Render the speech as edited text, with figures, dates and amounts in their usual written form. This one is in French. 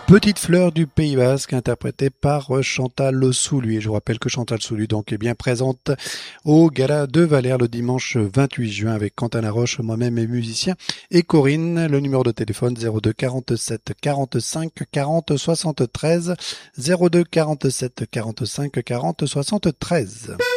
Petite fleur du Pays Basque, interprétée par Chantal Soulu. Et je vous rappelle que Chantal Soulu donc est bien présente au Gala de Valère le dimanche 28 juin avec Quentin Laroche, moi-même et musicien, et Corinne. Le numéro de téléphone 02 47 45 40 73, 02 47 45 40 73.